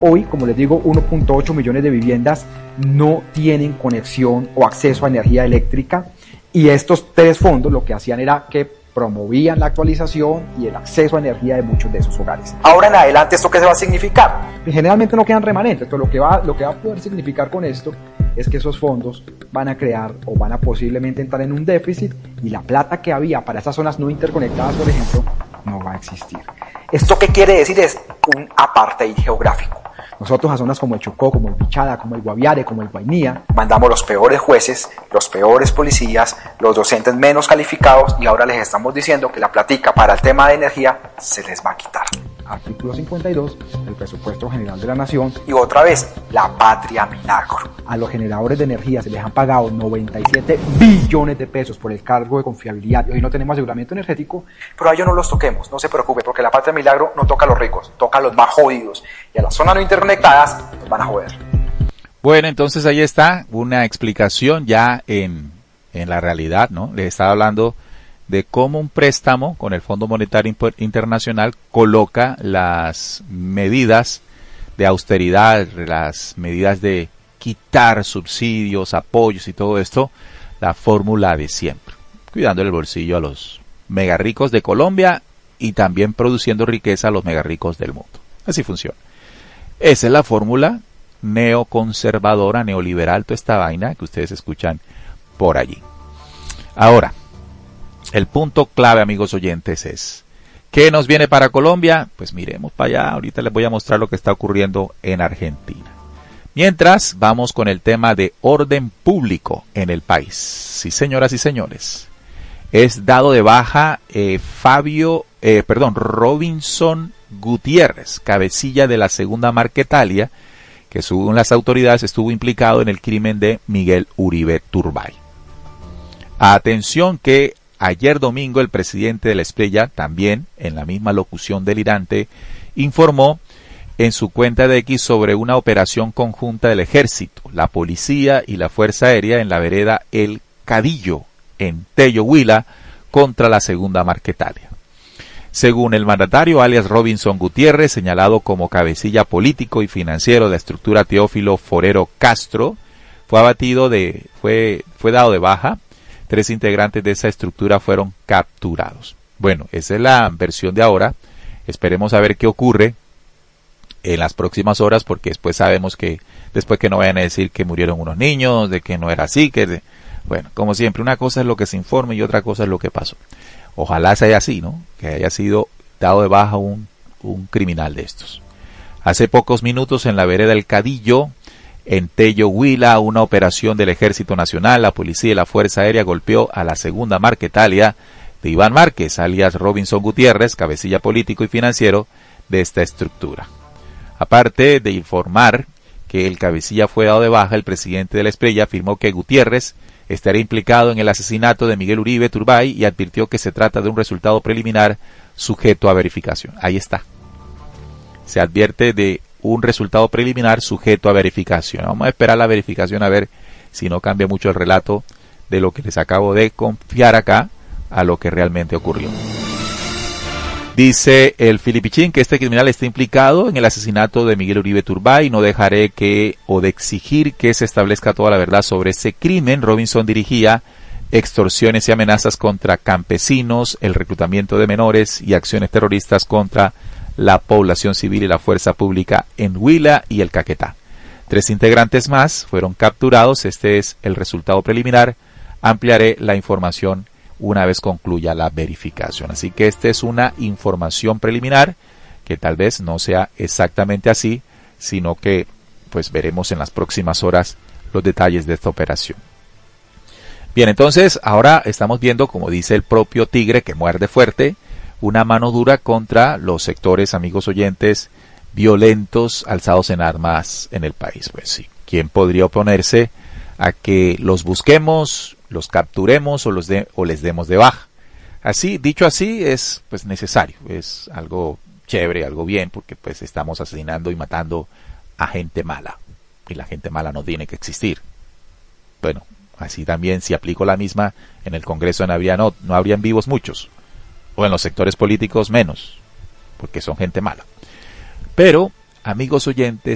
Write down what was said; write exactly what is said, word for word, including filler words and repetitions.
Hoy, como les digo, uno punto ocho millones de viviendas no tienen conexión o acceso a energía eléctrica, y estos tres fondos lo que hacían era que promovían la actualización y el acceso a energía de muchos de esos hogares. Ahora en adelante, ¿esto qué se va a significar? Generalmente no quedan remanentes, entonces lo que va, lo que va a poder significar con esto es que esos fondos van a crear o van a posiblemente entrar en un déficit, y la plata que había para estas zonas no interconectadas, por ejemplo, no va a existir. ¿Esto qué quiere decir? Es un apartheid geográfico. Nosotros a zonas como el Chocó, como el Bichada, como el Guaviare, como el Guainía, mandamos los peores jueces, los peores policías, los docentes menos calificados, y ahora les estamos diciendo que la platica para el tema de energía se les va a quitar. Artículo cincuenta y dos del Presupuesto General de la Nación. Y otra vez, la patria milagro. A los generadores de energía se les han pagado noventa y siete billones de pesos por el cargo de confiabilidad, y hoy no tenemos aseguramiento energético. Pero a ellos no los toquemos, no se preocupe, porque la patria milagro no toca a los ricos, toca a los más jodidos, y a las zonas no interconectadas nos van a joder. Bueno, entonces ahí está una explicación ya en, en la realidad, ¿no? Les estaba hablando de cómo un préstamo con el Fondo Monetario Internacional coloca las medidas de austeridad, las medidas de quitar subsidios, apoyos y todo esto, la fórmula de siempre, cuidando el bolsillo a los mega ricos de Colombia y también produciendo riqueza a los mega ricos del mundo. Así funciona. Esa es la fórmula neoconservadora, neoliberal, toda esta vaina que ustedes escuchan por allí. Ahora, el punto clave, amigos oyentes, es ¿qué nos viene para Colombia? Pues miremos para allá. Ahorita les voy a mostrar lo que está ocurriendo en Argentina. Mientras, vamos con el tema de orden público en el país. Sí, señoras y señores. Es dado de baja eh, Fabio, eh, perdón, Robinson Gutiérrez, cabecilla de la segunda Marquetalia, que según las autoridades estuvo implicado en el crimen de Miguel Uribe Turbay. Atención que ayer domingo el presidente de la Espriella, también en la misma locución delirante, informó en su cuenta de X sobre una operación conjunta del Ejército, la Policía y la Fuerza Aérea en la vereda El Cadillo, en Tello, Huila, contra la segunda Marquetalia. Según el mandatario alias Robinson Gutiérrez, señalado como cabecilla político y financiero de la estructura Teófilo Forero Castro, fue abatido de, fue, fue dado de baja. Tres integrantes de esa estructura fueron capturados. Bueno, esa es la versión de ahora. Esperemos a ver qué ocurre en las próximas horas, porque después sabemos que, después que no vayan a decir que murieron unos niños, de que no era así, que, de, bueno, como siempre, una cosa es lo que se informe y otra cosa es lo que pasó. Ojalá sea así, ¿no? Que haya sido dado de baja un, un criminal de estos. Hace pocos minutos en la vereda del Cadillo, en Tello, Huila, una operación del Ejército Nacional, la Policía y la Fuerza Aérea golpeó a la segunda Marquetalia de Iván Márquez, alias Robinson Gutiérrez, cabecilla político y financiero de esta estructura. Aparte de informar que el cabecilla fue dado de baja, el presidente de la Espriella afirmó que Gutiérrez estaría implicado en el asesinato de Miguel Uribe Turbay y advirtió que se trata de un resultado preliminar sujeto a verificación. Ahí está. Se advierte de un resultado preliminar sujeto a verificación. Vamos a esperar la verificación a ver si no cambia mucho el relato de lo que les acabo de confiar acá a lo que realmente ocurrió. Dice el Filipichín que este criminal está implicado en el asesinato de Miguel Uribe Turbay y no dejaré que o de exigir que se establezca toda la verdad sobre ese crimen. Robinson dirigía extorsiones y amenazas contra campesinos, el reclutamiento de menores y acciones terroristas contra la población civil y la fuerza pública en Huila y el Caquetá. Tres integrantes más fueron capturados. Este es el resultado preliminar. Ampliaré la información una vez concluya la verificación. Así que esta es una información preliminar que tal vez no sea exactamente así, sino que pues veremos en las próximas horas los detalles de esta operación. Bien, entonces ahora estamos viendo, como dice el propio tigre que muerde fuerte, una mano dura contra los sectores, amigos oyentes, violentos alzados en armas en el país. Pues sí, ¿quién podría oponerse a que los busquemos, los capturemos o, los de, o les demos de baja? Así, dicho así, es pues necesario, es algo chévere, algo bien, porque pues estamos asesinando y matando a gente mala, y la gente mala no tiene que existir. Bueno, así también si aplico la misma, en el Congreso no habría, no, no habrían vivos muchos, o en los sectores políticos menos, porque son gente mala. Pero, amigos oyentes,